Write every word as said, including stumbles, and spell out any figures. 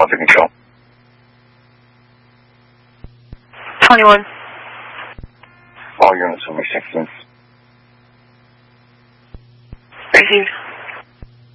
What's the control? twenty-one. All units will be sixteen. Received.